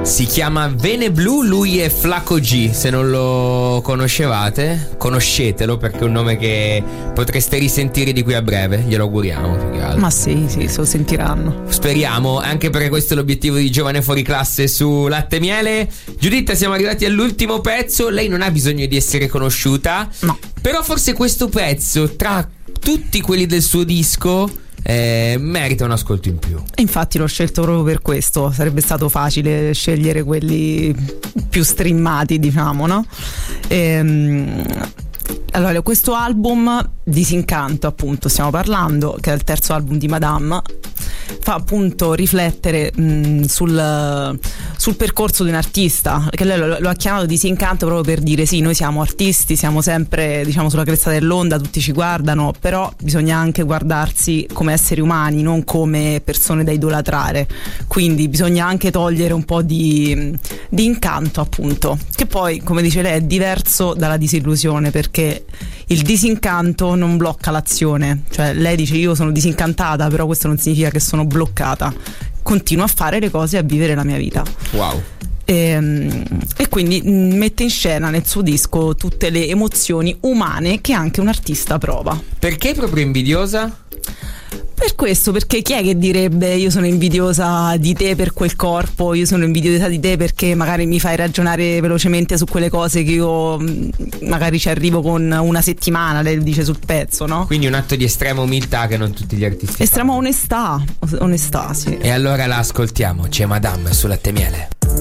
Si chiama Vene Blu, lui è Flaco G. Se non lo conoscevate, conoscetelo, perché è un nome che potreste risentire di qui a breve. Glielo auguriamo più che altro. Ma sì, se lo sentiranno. Speriamo, anche perché questo è l'obiettivo di Giovane Fuori Classe su Latte e Miele. Giuditta, siamo arrivati all'ultimo pezzo. Lei non ha bisogno di essere conosciuta, no, però forse questo pezzo, tra tutti quelli del suo disco, merita un ascolto in più. Infatti l'ho scelto proprio per questo. Sarebbe stato facile scegliere quelli più streamati, diciamo, no? Allora, questo album Disincanto, appunto, stiamo parlando, che è il terzo album di Madame, fa appunto riflettere sul percorso di un artista, che lei lo ha chiamato Disincanto proprio per dire sì, noi siamo artisti, siamo sempre, diciamo, sulla cresta dell'onda, tutti ci guardano, però bisogna anche guardarsi come esseri umani, non come persone da idolatrare, quindi bisogna anche togliere un po' di incanto, appunto, che poi, come dice lei, è diverso dalla disillusione, perché il disincanto non blocca l'azione, cioè lei dice io sono disincantata, però questo non significa che sono bloccata, continuo a fare le cose e a vivere la mia vita. Wow. E quindi mette in scena nel suo disco tutte le emozioni umane che anche un artista prova. Perché proprio invidiosa? Per questo, perché chi è che direbbe io sono invidiosa di te per quel corpo, io sono invidiosa di te perché magari mi fai ragionare velocemente su quelle cose che io magari ci arrivo con una settimana, lei dice sul pezzo, no? Quindi un atto di estrema umiltà che non tutti gli artisti estrema fanno. onestà, sì. E allora la ascoltiamo, c'è Madame su Latte e Miele.